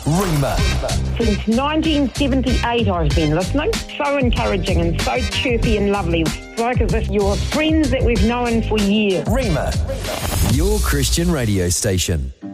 Rima. Since 1978 I've been listening. So encouraging and so chirpy and lovely. It's like as if you're friends that we've known for years. Rima, your Christian radio station.